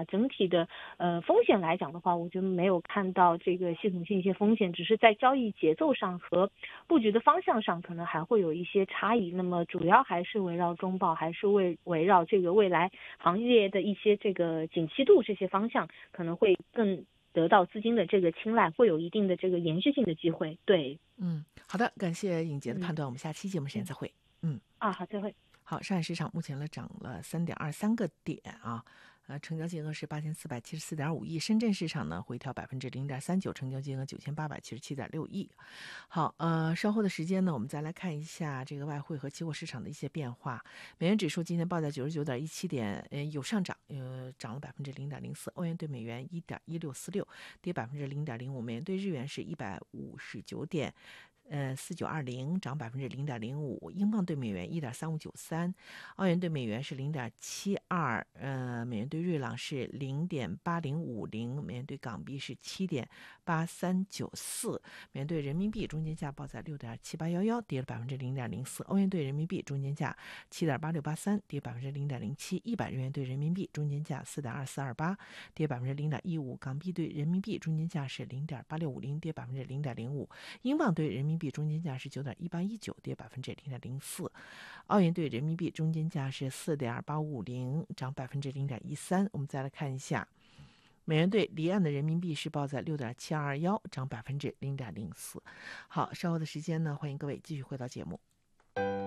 话，整体的风险来讲的话，我觉得没有看到这个系统性一些风险，只是在交易节奏上和布局的方向上可能还会有一些差异。那么主要还是围绕中报，还是围绕这个未来行业的一些这个景气度这些方向，可能会更得到资金的这个青睐，会有一定的这个延续性的机会。对， 好的，感谢颖杰的判断，我们下期节目时间嗯再会。 好，再会。 好，上海市场目前呢涨了3.23个点啊，成交金额是8474.5亿。深圳市场呢回调0.39%，成交金额9877.6亿。好，稍后的时间呢，我们再来看一下这个外汇和期货市场的一些变化。美元指数今天报在99.17点，有上涨，涨了0.04%。欧元对美元1.1646，跌0.05%。美元对日元是159.4920，涨0.05%。英镑对美元1.3593，澳元对美元是0.72，美元对瑞郎是0.8050，美元对港币是7.8394，美元对人民币中间价报在6.7811，跌了0.04%。欧元对人民币中间价7.8683，跌0.07%。100日元对人民币中间价4.2428，跌0.15%。港币对人民币中间价是0.8650，跌0.05%。英镑对人民币中间价是9.1819，跌0.04%。澳元对人民币中间价是4.8550，涨0.13%。我们再来看一下，美元对离岸的人民币是报在6.7221，涨0.04%。好，稍后的时间呢，欢迎各位继续回到节目。